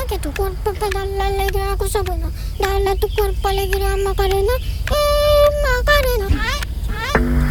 que tu cuerpo para dar la alegría a cosas buenas. Dale a tu cuerpo alegría, Macarena, Macarena.